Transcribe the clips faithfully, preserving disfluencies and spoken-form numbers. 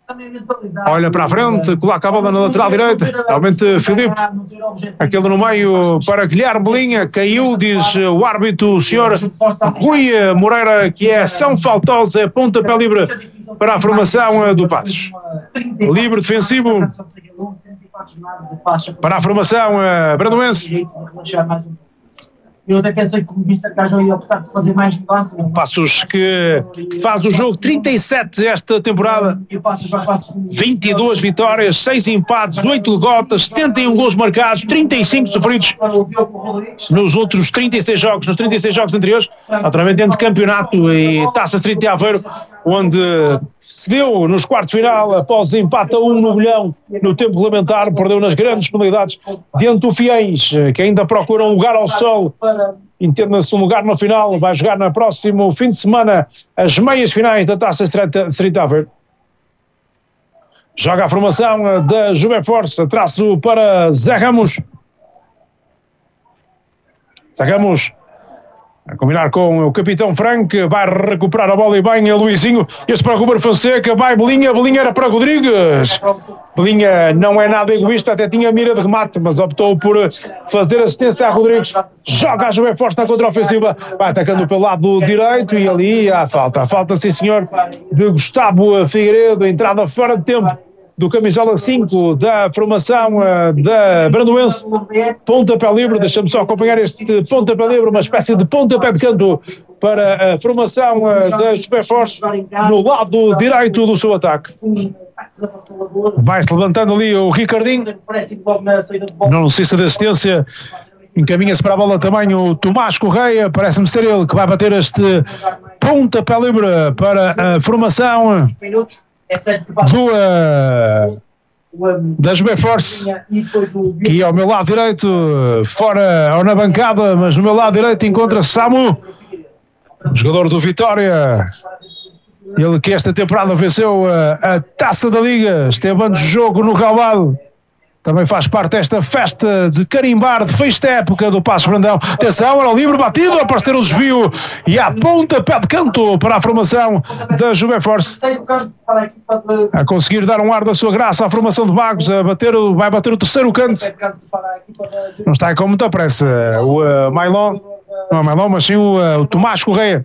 olha para a frente, coloca a bola na lateral direita, realmente Filipe, aquele no meio para Guilherme Belinha, caiu, diz o árbitro, o senhor Rui Moreira, que é São Faltosa, é pontapé livre para a formação do Passos. Livre defensivo para a formação brandoense. Eu até pensei que o Mister Cajó ia optar por fazer mais mudanças. Passos que faz o jogo trinta e sete esta temporada, vinte e duas vitórias, seis empates, oito derrotas, setenta e um gols marcados, trinta e cinco sofridos nos outros trinta e seis jogos, nos trinta e seis jogos anteriores, naturalmente entre campeonato e Taça Distrito de Aveiro, onde cedeu nos quartos de final após empate a um no Bolhão no tempo regulamentar, perdeu nas grandes penalidades diante do Fiéis, que ainda procura um lugar ao sol, entenda-se um lugar no final, vai jogar no próximo fim de semana as meias finais da Taça Distrito de Aveiro. Joga a formação da Juve Force, traço para Zé Ramos. Zé Ramos a combinar com o capitão Frank, vai recuperar a bola e bem a Luizinho, este para Ruben Fonseca, vai Belinha, Belinha era para Rodrigues. Belinha não é nada egoísta, até tinha mira de remate, mas optou por fazer assistência a Rodrigues. Joga a Juve Forte na contra-ofensiva, vai atacando pelo lado direito e ali há falta, a falta sim senhor de Gustavo Figueiredo, entrada fora de tempo do camisola cinco da formação uh, da Brandoense, pontapé livre, deixa-me só acompanhar este pontapé livre, uma espécie de pontapé de canto para a formação uh, da Juve Force no lado direito do seu ataque. Vai-se levantando ali o Ricardinho, não necessita de assistência, encaminha-se para a bola também o Tomás Correia, parece-me ser ele que vai bater este pontapé livre para a formação do, uh, da Juve Force, que é ao meu lado direito, fora ou na bancada, mas no meu lado direito encontra-se Samu, jogador do Vitória, ele que esta temporada venceu a, a Taça da Liga, esteve antes do jogo no Galvado, também faz parte desta festa de carimbar de fecho da época do Passos Brandão. Atenção, era o livre batido, a aparecer o desvio e a ponta pé de canto para a formação da Juve Force. A conseguir dar um ar da sua graça à formação de Vagos, a bater, vai bater o terceiro canto. Não está com muita pressa o uh, Mailon, não é Mailon, mas sim o, uh, o Tomás Correia.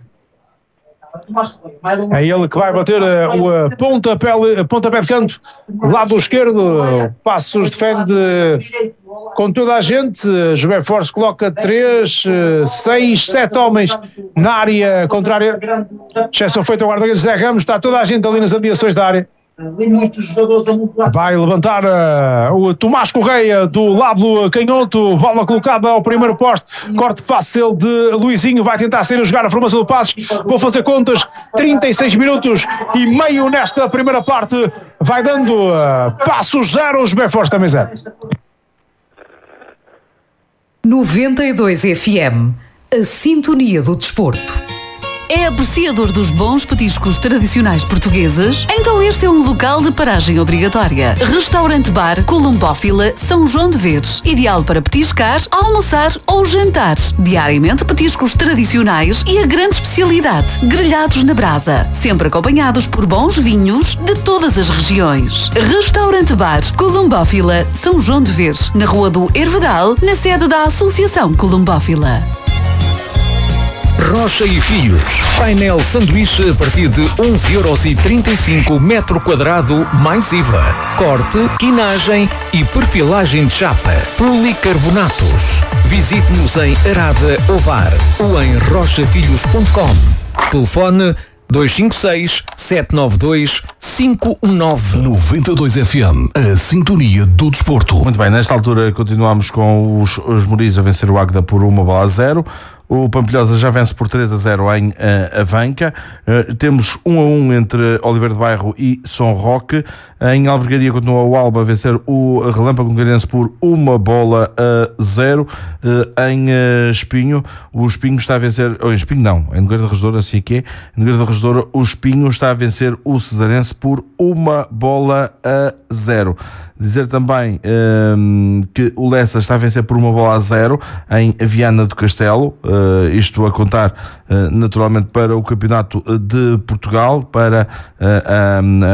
É ele que vai bater uh, o uh, pontapé, pontapé de canto, lado esquerdo. Passos defende com toda a gente. Juve Force coloca três, seis, sete homens na área contrária. Exceção feita ao guarda-redes Zé Ramos, está toda a gente ali nas ambiações da área. Vai levantar uh, o Tomás Correia do lado canhoto, bola colocada ao primeiro poste, corte fácil de Luizinho, vai tentar sair a jogar a formação do Passos. Vou fazer contas, trinta e seis minutos e meio nesta primeira parte, vai dando uh, Passos zero, os Juve Force também zero. noventa e dois F M, a sintonia do desporto. É apreciador dos bons petiscos tradicionais portugueses? Então este é um local de paragem obrigatória. Restaurante-bar Colombófila São João de Veres. Ideal para petiscar, almoçar ou jantar. Diariamente petiscos tradicionais e a grande especialidade, grelhados na brasa. Sempre acompanhados por bons vinhos de todas as regiões. Restaurante-bar Colombófila São João de Veres. Na Rua do Hervedal, na sede da Associação Colombófila. Rocha e Fios. Painel sanduíche a partir de onze euros e trinta e cinco metro quadrado mais I V A. Corte, quinagem e perfilagem de chapa. Policarbonatos. Visite-nos em Arada Ovar ou em rocha filhos ponto com. Telefone dois cinco seis, sete nove dois, cinco um nove. noventa e dois F M, a sintonia do desporto. Muito bem, nesta altura continuamos com os, os Moris a vencer o Águeda por uma bola a zero. O Pampilhosa já vence por três a zero em uh, Avanca. Uh, temos um a um entre Oliveira de Bairro e São Roque. Em Albergaria continua o Alba a vencer o Relâmpago Nogueirense por uma bola a zero. Uh, em uh, Espinho, o Espinho está a vencer... Ou em Espinho não, em Nogueira da Regedoura, assim que é. Em Nogueira da Regedoura, o Espinho está a vencer o Cesarense por uma bola a zero. Dizer também um, que o Lessa está a vencer por uma bola a zero em Viana do Castelo, uh, isto a contar uh, naturalmente para o Campeonato de Portugal, para uh, um,